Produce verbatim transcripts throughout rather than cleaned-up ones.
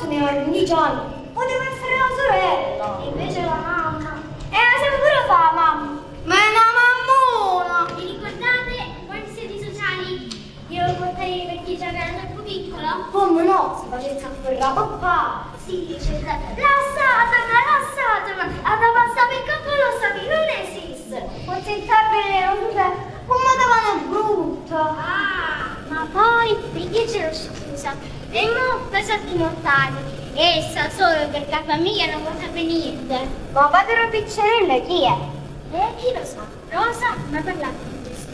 ne ho undici anni. Poteva essere la sorella. Invece la mamma. E la sempre fa, mamma. Ma è una mammona. Vi ricordate quando siete sociali? Io lo portai per chi giocava troppo piccola? Come no? Si facesse afferrare papà. Sì, dice lasciatemi, lasciatemi. Ad passare il capo lo sapevi, non esiste. Forse il tabellero, cioè, come davano brutto. Ah, ma poi perché ce lo scusa? E mo pesati mortali. Essa solo perché la famiglia non vuole sapere niente. Ma padre Piccerella chi è? Eh, chi lo sa? Rosa mi ha parlato di questo.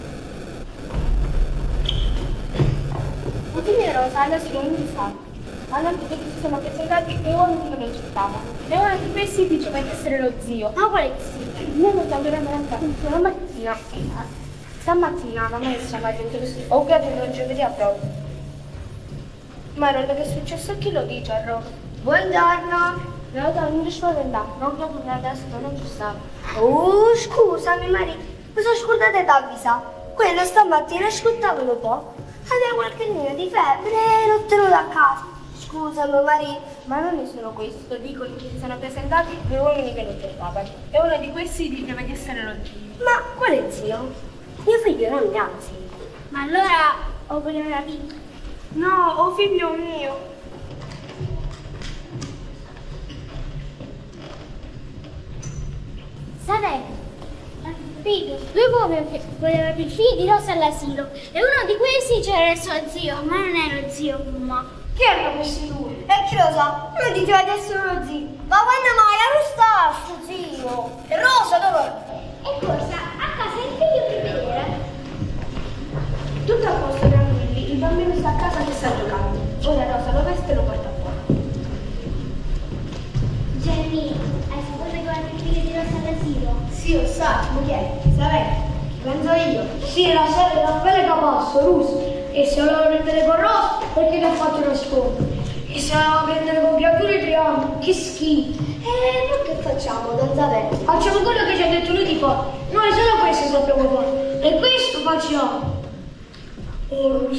Tutti i Rosa alla seconda sa. Hanno detto che si sono presentati e uomini che non c'stavano. E uno di questi diceva di essere lo zio. Ma quale zio? Noi non abbiamo raccontato una mattina. Stamattina la maestra mi ha detto che si ho capito il giovedì a prova. Ma non è successo, chi lo dice a Roma? Buongiorno! No, non ci spaventare, non proprio adesso non ci stava. Oh, scusami Maria, mi sono scordata di avvisare. Quello stamattina ascoltavano un po'. Aveva qualche linea di febbre e l'ho tenuto a casa. Scusami Maria, ma non è solo questo, dico che si sono presentati due uomini che non trovavano. E uno di questi diceva di essere lo zio. Ma quale zio? Mio figlio non ne ha zio. Ma allora ho volevo capire. No, oh figlio mio. Sapete, capito? Due poveri volevano più figli di Rosa all'asilo e uno di questi c'era il suo zio, ma non era lo zio mamma. Chi erano questi due? E chi lo sa? Lui diceva di essere lo zio. Ma quando mai era sto zio? E Rosa dov'è? E cosa? A casa il figlio per vedere. Tutto a posto, tranquilli. Il bambino sta a casa che sta giocando. Ora Rosa lo veste e lo porta fuori. Jenny, hai saputo che guarda il figlio di Rosa all'asilo? Sì, lo sa, ma chi è? Sapete? Penso io. Sì, la serie da belle capasso, russo. E se voleva prendere con Rosa, perché ti ha fatto nascondere? E se voleva prendere con creature triangoli, che schifo. E noi che facciamo, non sapete? Facciamo quello che ci ha detto lui di fare. Noi solo questo sappiamo fare. E questo facciamo. Oh,